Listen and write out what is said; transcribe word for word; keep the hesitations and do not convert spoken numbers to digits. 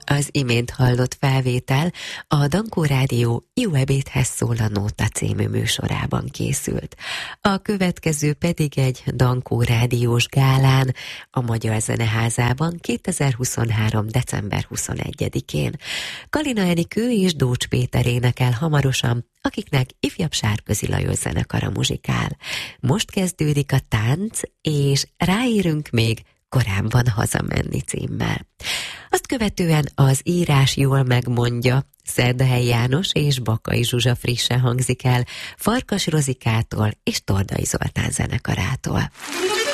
Az imént hallott felvétel a Dankó Rádió Jó ebédhez szól a Nóta című műsorában készült. A következő pedig egy Dankó Rádiós gálán a Magyar Zeneházában kétezer-huszonhárom. december huszonegyedikén. Kalina Enikő és Dócs Péter énekel hamarosan, akiknek ifjabb Sárközi Lajos zenekara muzsikál. Most kezdődik a tánc, és ráérünk még Korán van hazamenni címmel. Azt követően az írás jól megmondja, Szerdahelyi János és Bakai Zsuzsa frissen hangzik el Farkas Rozikától és Tordai Zoltán zenekarától.